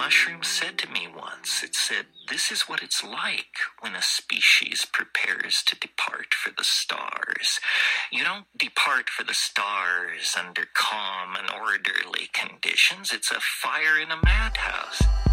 mushroom said to me once. It said, "This is what it's like when a species prepares to depart for the stars. You don't depart for the stars under calm and orderly conditions. It's a fire in a madhouse."